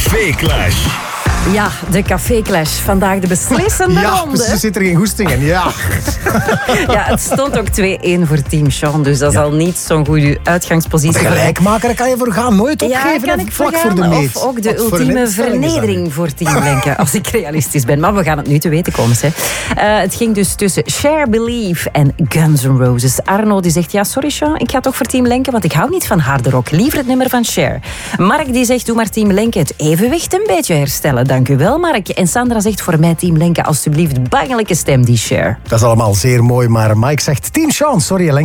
Café Clash. Ja, de Café Clash. Vandaag de beslissende ronde. Ja, ze zit er geen goesting in. Ja. Ja, het stond ook 2-1 voor Team Sean, dus dat is al niet zo'n goede uitgangspositie. Gelijkmaker, daar kan je voor gaan. Nooit opgeven, kan ik vlak voor voor de gaan, meet. Of ook de Wat voor een ultieme instelling is dat vernedering voor Team Lenke, als ik realistisch ben. Maar we gaan het nu te weten komen. Het ging dus tussen Cher, Believe en Guns N' Roses. Arno die zegt, ja, sorry Sean, ik ga toch voor Team Lenke, want ik hou niet van harde rock. Liever het nummer van Cher. Mark die zegt, doe maar Team Lenke het evenwicht een beetje herstellen. Dank u wel, Mark. En Sandra zegt, voor mij Team Lenke, alstublieft, bangelijke stem, die Cher. Dat is allemaal zeer mooi, maar Mike zegt Team Sean, sorry Lenke.